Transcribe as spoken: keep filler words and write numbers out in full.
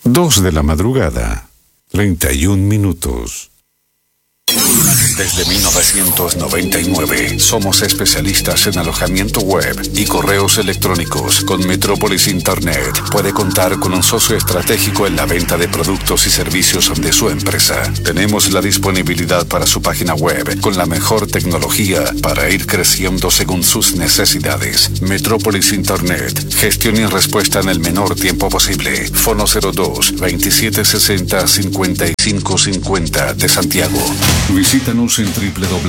Dos de la madrugada, treinta y un minutos. Desde mil novecientos noventa y nueve somos especialistas en alojamiento web y correos electrónicos. Con Metrópolis Internet puede contar con un socio estratégico en la venta de productos y servicios de su empresa. Tenemos la disponibilidad para su página web con la mejor tecnología para ir creciendo según sus necesidades. Metrópolis Internet, gestión y respuesta en el menor tiempo posible. Fono cero dos, veintisiete sesenta, cincuenta y cinco cincuenta de Santiago. Visítanos en w w w